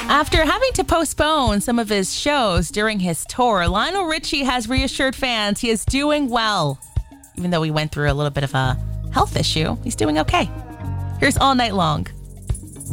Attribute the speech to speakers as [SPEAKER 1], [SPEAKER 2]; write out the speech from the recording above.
[SPEAKER 1] After having to postpone some of his shows during his tour, Lionel Richie has reassured fans he is doing well. Even though he went through a little bit of a health issue, he's doing okay. Here's All Night Long.